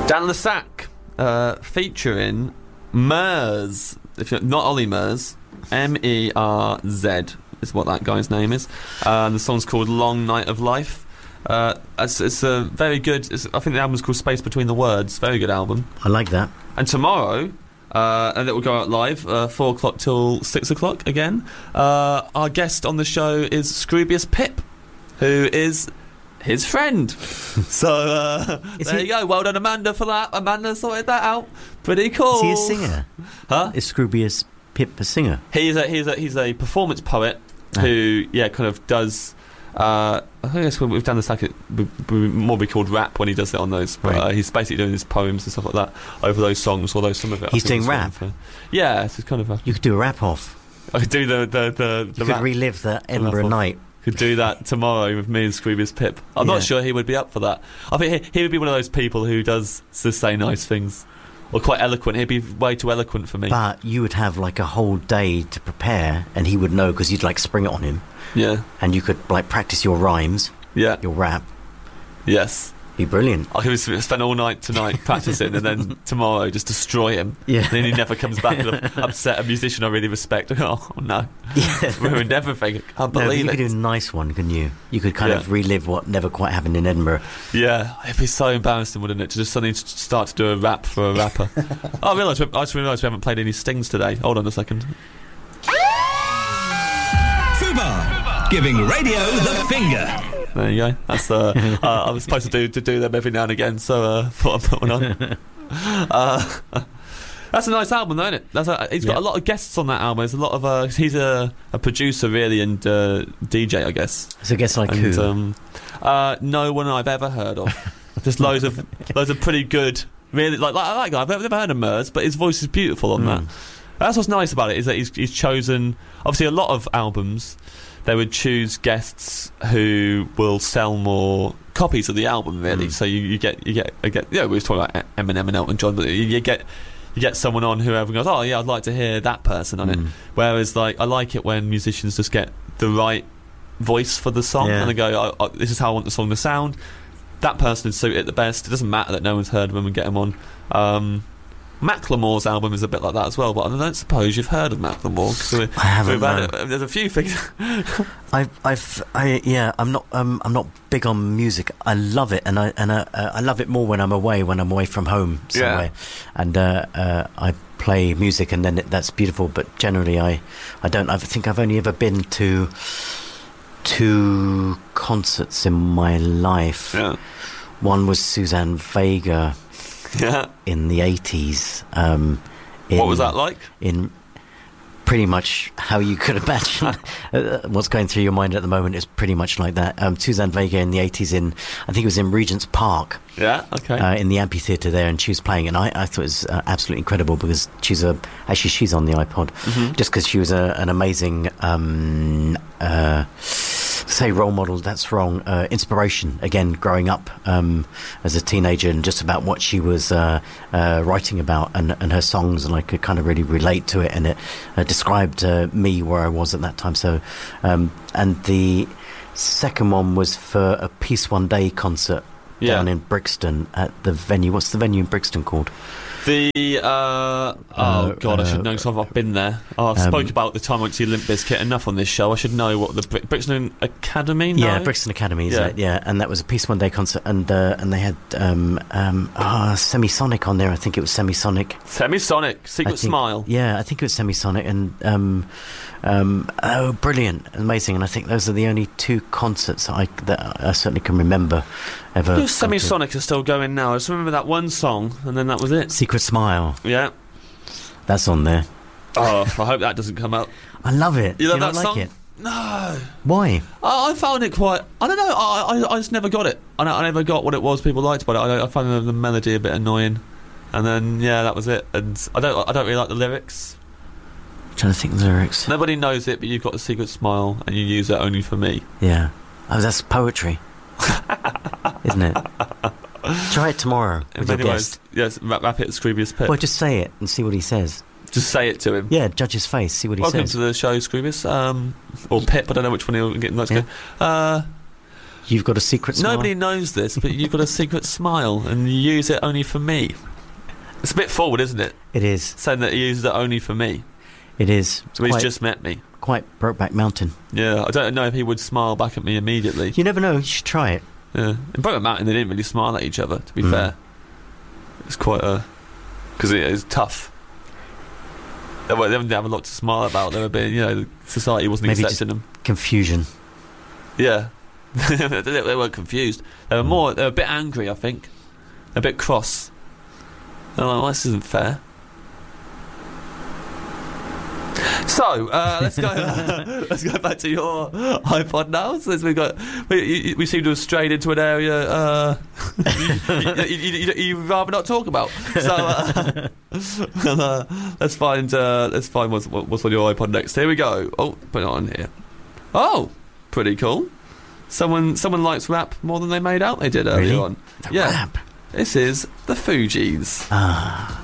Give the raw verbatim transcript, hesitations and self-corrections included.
Dan Le Sac, uh, featuring Mers. If you're not Ollie Mers, M E R Z is what that guy's name is. Uh, and the song's called Long Night of Life. Uh, it's, it's a very good. It's, I think the album's called Space Between the Words. Very good album. I like that. And tomorrow, uh, and it will go out live, uh, four o'clock till six o'clock again. Uh, our guest on the show is Scroobius Pip, who is his friend. So uh, there he, you go. Well done, Amanda, for that. Amanda sorted that out. Pretty cool. Is he a singer? Huh? Is Scroobius Pip a singer? He's a he's a he's a performance poet who yeah kind of does. Uh, I guess when we've done this like it would more be called rap when he does it on those. But Right. uh, he's basically doing his poems and stuff like that over those songs. Although some of it I He's think doing is rap? sort of, uh, yeah, it's kind of a. You could do a rap off. I could do the the the, the You could rap. relive the Edinburgh off. night. Could do that tomorrow with me and Scroobius Pip. I'm Yeah. not sure he would be up for that. I think he, he would be one of those people who does just say nice things. Or quite eloquent. He'd be way too eloquent for me. But you would have like a whole day to prepare, and he would know because you'd like spring it on him, Yeah. and you could like practice your rhymes, Yeah. your rap. Yes. Be brilliant. I could spend all night tonight practicing and then tomorrow just destroy him. Yeah. Then he never comes back and I've upset a musician I really respect. Oh, no. Yeah. Ruined everything. I can't No, but believe you it. could do a nice one, couldn't you? You could kind Yeah. of relive what never quite happened in Edinburgh. Yeah, it'd be so embarrassing, wouldn't it, to just suddenly s- start to do a rap for a rapper. oh, I realised, I just realised we haven't played any stings today. Hold on a second. Fubar, giving radio the finger. There you go. That's uh, uh, I was supposed to do to do them every now and again, so uh, thought I'd put one on. uh, that's a nice album, though, isn't it? That's a, he's got Yeah. a lot of guests on that album. There's a lot of uh, he's a, a producer really and uh, D J, I guess. So I guess like and, who? Um, uh, no one I've ever heard of. Just loads of loads of pretty good. Really, like, like I like that. I've never heard of Mers, but his voice is beautiful on Mm. that. That's what's nice about it, is that he's, he's chosen. Obviously, a lot of albums, they would choose guests who will sell more copies of the album. Really, Mm. so you, you get you get you get. Yeah, we were talking about Eminem and Elton John, but you, you get you get someone on who everyone goes, oh yeah, I'd like to hear that person on it. Mm. Whereas, like, I like it when musicians just get the right voice for the song, Yeah. and they go, oh, oh, this is how I want the song to sound. That person would suit it the best. It doesn't matter that no one's heard of them and get them on. Um, Macklemore's album is a bit like that as well, but I don't suppose you've heard of Macklemore. 'Cause we, I haven't, we've had no. it- there's a few things. I've, I've, I, yeah, I'm not, um, I'm not big on music. I love it, and I, and I, uh, I love it more when I'm away, when I'm away from home somewhere, and uh, uh, I play music, and then it, that's beautiful. But generally, I, I don't. I think I've only ever been to two concerts in my life. yeah. One was Suzanne Vega Yeah. in the eighties. Um, in, What was that like? In pretty much how you could imagine uh, what's going through your mind at the moment is pretty much like that. Um, Suzanne Vega in the eighties in, I think it was in Regent's Park, Yeah. Okay. uh, in the amphitheatre there, and she was playing, and I, I thought it was uh, absolutely incredible because she's a, actually she's on the iPod, Mhm. just because she was a, an amazing, um, uh, say role model, that's wrong, uh, inspiration, again, growing up um, as a teenager, and just about what she was uh, uh, writing about, and, and her songs, and I could kind of really relate to it, and it uh, described uh, me where I was at that time. So, um, and the second one was for a Peace One Day concert Yeah. down in Brixton at the venue. What's the venue in Brixton called? The uh, oh Uh, god, I should know because I've, I've been there. Oh, I've um, spoke about the time I went to see Limp Bizkit enough on this show. I should know what the Bri- Brixton Academy. No? Yeah, Brixton Academy, is Yeah. it? Yeah, and that was a Peace One Day concert, and uh, and they had um, um, ah, Semisonic on there. I think it was Semisonic. Semisonic, Secret I think- Smile. Yeah, I think it was Semisonic, and um, um, oh, brilliant, amazing. And I think those are the only two concerts that I that I certainly can remember ever. Those Semisonic are still going now. I just remember that one song, and then that was it. Secret Smile, Yeah. that's on there. Oh, I hope that doesn't come up. I love it. You Do love you that not like song? it? No. Why? I, I found it quite. I don't know. I, I I just never got it. I, I never got what it was people liked about it. I, I found the, the melody a bit annoying, and then yeah, that was it. And I don't. I don't really like the lyrics. I'm trying to think of the lyrics. Nobody knows it, but you've got a secret smile, and you use it only for me. Yeah. Oh, that's poetry, isn't it? Try it tomorrow In with your many guest. ways, yes. Rap, rap it, Scroobius Pip. Well, just say it and see what he says. Just say it to him. Yeah, judge his face, see what he Welcome says. to the show, Scroobius. Um, or Pip. I don't know which one he'll get next. Yeah. Go. Uh, You've got a secret smile? Nobody knows this, but you've got a secret smile, and you use it only for me. It's a bit forward, isn't it? It is. Saying that he uses it only for me. It is. So he's quite, just met me. Quite Brokeback Mountain. Yeah, I don't know if he would smile back at me immediately. You never know. You should try it. Yeah. In Brokeback Mountain, they didn't really smile at each other, to be Mm. fair. It's quite a... Because it is tough. They were- they didn't have a lot to smile about. They were being, you know, society wasn't Maybe accepting them. Confusion. Yeah. they, they weren't confused. They were more... They were a bit angry, I think. A bit cross. They're like, well, this isn't fair. So uh, let's go. let's go back to your iPod now. Since we got, we, we seem to have strayed into an area uh, you, you, you, you rather not talk about. So uh, uh, let's find uh, let's find what's, what's on your iPod next. Here we go. Oh, put it on here. Oh, pretty cool. Someone someone likes rap more than they made out they did earlier Really? on. The yeah. rap. This is the Fugees. Ah.